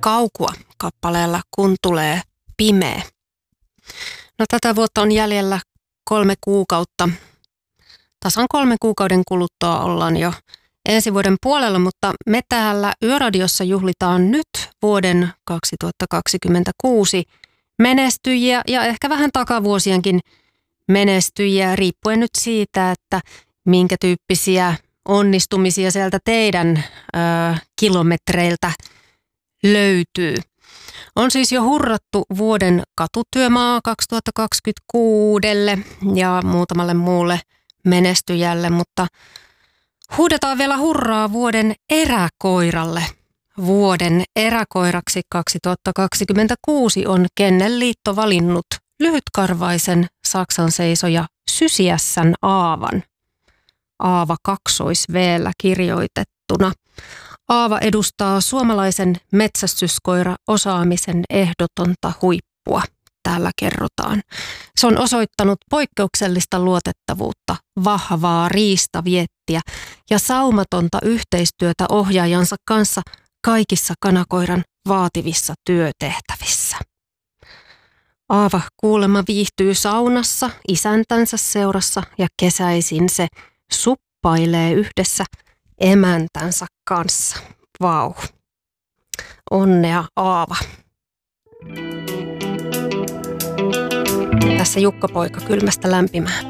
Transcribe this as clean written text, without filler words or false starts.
Kaukua kappaleella Kun tulee pimeä. No tätä vuotta on jäljellä 3 kuukautta. Tasan 3 kuukauden kuluttua ollaan jo ensi vuoden puolella, mutta me täällä Yöradiossa juhlitaan nyt vuoden 2026 menestyjiä ja ehkä vähän takavuosienkin menestyjiä, riippuen nyt siitä, että minkä tyyppisiä onnistumisia sieltä teidän kilometreiltä löytyy. On siis jo hurrattu vuoden katutyömaa 2026 ja muutamalle muulle menestyjälle, mutta huudetaan vielä hurraa vuoden eräkoiralle. Vuoden eräkoiraksi 2026 on Kennelliitto valinnut lyhytkarvaisen saksanseisoja Sysiässän Aavan. Aava kaksois-V:llä kirjoitettuna. Aava edustaa suomalaisen metsästyskoira-osaamisen ehdotonta huippua, täällä kerrotaan. Se on osoittanut poikkeuksellista luotettavuutta, vahvaa riistaviettiä ja saumatonta yhteistyötä ohjaajansa kanssa kaikissa kanakoiran vaativissa työtehtävissä. Aava kuulemma viihtyy saunassa isäntänsä seurassa ja kesäisin se suppailee yhdessä emäntänsä kanssa. Vau. Onnea Aava. Tässä Jukka-poika kylmästä lämpimään.